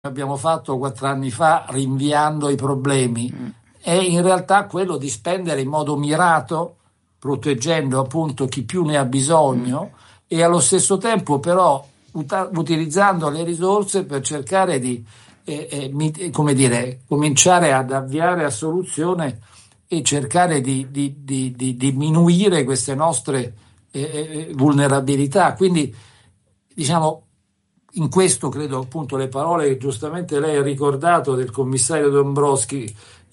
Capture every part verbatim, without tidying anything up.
abbiamo fatto quattro anni fa rinviando i problemi, mm. è in realtà quello di spendere in modo mirato, proteggendo appunto chi più ne ha bisogno, mm. e allo stesso tempo però ut- utilizzando le risorse per cercare di eh, eh, mit- come dire, cominciare ad avviare a soluzione e cercare di, di, di, di diminuire queste nostre eh, eh, vulnerabilità. Quindi diciamo, in questo credo appunto le parole che giustamente lei ha ricordato del commissario Dombrovskis,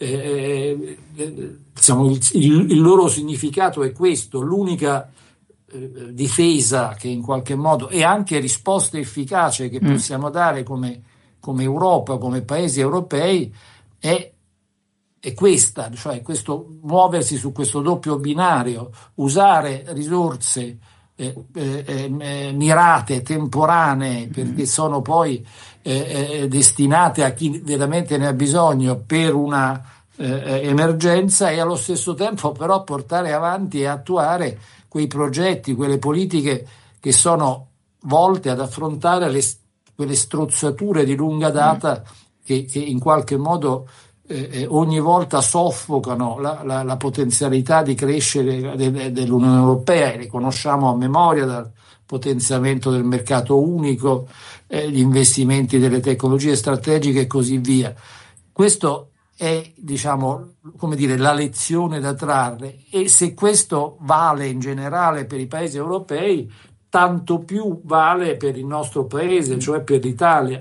eh, eh, diciamo, il, il, il loro significato è questo: l'unica eh, difesa che in qualche modo e anche risposta efficace che mm. possiamo dare come, come Europa, come paesi europei è, è questa, cioè questo muoversi su questo doppio binario, usare risorse Eh, eh, eh, mirate, temporanee, perché sono poi eh, eh, destinate a chi veramente ne ha bisogno per una eh, emergenza, e allo stesso tempo però portare avanti e attuare quei progetti, quelle politiche che sono volte ad affrontare le, quelle strozzature di lunga data che, che in qualche modo Eh, ogni volta soffocano la, la, la potenzialità di crescere de, de, dell'Unione Europea, e le conosciamo a memoria dal potenziamento del mercato unico, eh, gli investimenti delle tecnologie strategiche e così via. Questo è, diciamo, come dire, la lezione da trarre, e se questo vale in generale per i paesi europei, tanto più vale per il nostro paese, cioè per l'Italia,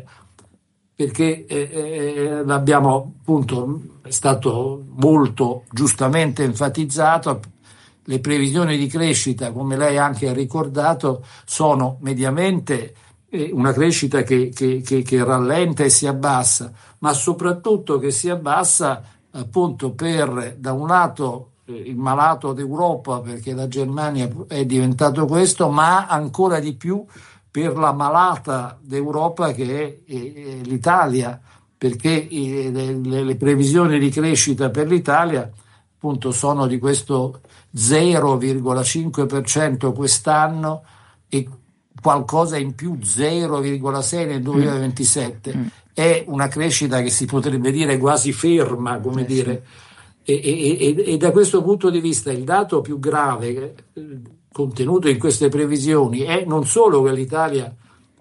perché eh, eh, l'abbiamo appunto, è stato molto giustamente enfatizzato, le previsioni di crescita, come lei anche ha ricordato, sono mediamente eh, una crescita che, che, che, che rallenta e si abbassa, ma soprattutto che si abbassa appunto per, da un lato, eh, il malato d'Europa, perché la Germania è diventato questo, ma ancora di più per la malata d'Europa che è, è, è l'Italia, perché eh, le, le previsioni di crescita per l'Italia appunto sono di questo zero virgola cinque per cento quest'anno e qualcosa in più, zero virgola sei nel duemilaventisette. Mm. È una crescita che si potrebbe dire quasi ferma, come eh, dire, sì. e, e, e, e da questo punto di vista il dato più grave eh, contenuto in queste previsioni è non solo che l'Italia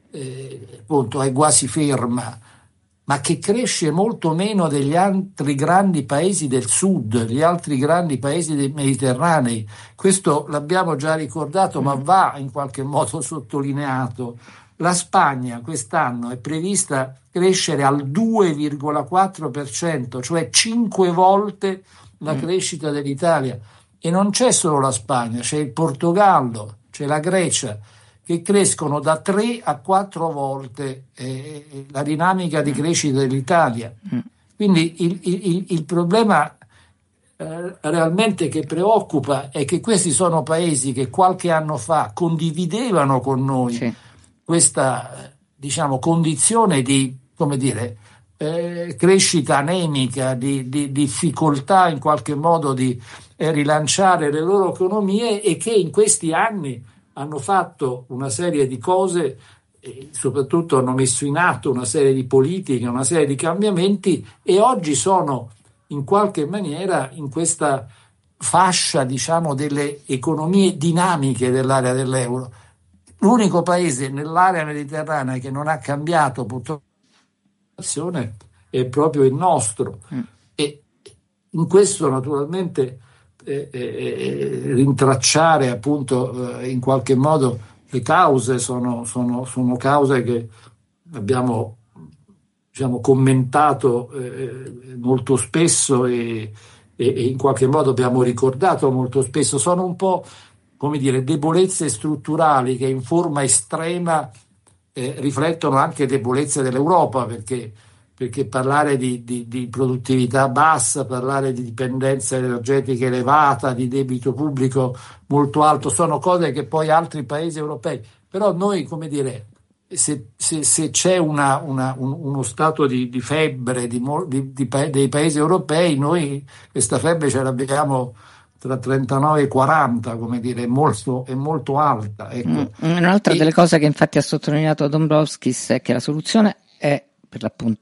eh, appunto è quasi ferma, ma che cresce molto meno degli altri grandi paesi del sud, gli altri grandi paesi dei Mediterranei. Questo l'abbiamo già ricordato, ma va in qualche modo sottolineato. La Spagna quest'anno è prevista crescere al due virgola quattro per cento, cioè cinque volte la crescita dell'Italia. E non c'è solo la Spagna, c'è il Portogallo, c'è la Grecia, che crescono da tre a quattro volte eh, la dinamica di crescita dell'Italia. Quindi il, il, il problema eh, realmente che preoccupa è che questi sono paesi che qualche anno fa condividevano con noi sì. questa, diciamo, condizione di, come dire, eh, crescita anemica, di, di difficoltà in qualche modo di eh, rilanciare le loro economie, e che in questi anni hanno fatto una serie di cose e soprattutto hanno messo in atto una serie di politiche, una serie di cambiamenti, e oggi sono in qualche maniera in questa fascia, diciamo, delle economie dinamiche dell'area dell'euro. L'unico paese nell'area mediterranea che non ha cambiato purtroppo è proprio il nostro, mm. e in questo naturalmente eh, eh, rintracciare appunto eh, in qualche modo le cause sono, sono, sono cause che abbiamo, diciamo, commentato eh, molto spesso e, e, e in qualche modo abbiamo ricordato molto spesso. Sono un po', come dire, debolezze strutturali che in forma estrema eh, riflettono anche debolezze dell'Europa, perché perché parlare di, di, di produttività bassa, parlare di dipendenza energetica elevata, di debito pubblico molto alto, sono cose che poi altri paesi europei, però noi, come dire, se, se, se c'è una, una, un, uno stato di, di febbre di, di, di, dei paesi europei, noi questa febbre ce l'abbiamo tra trentanove e quaranta, come dire, è molto, è molto alta. Ecco. Mm, un'altra e, delle cose che infatti ha sottolineato Dombrovskis è che la soluzione è per l'appunto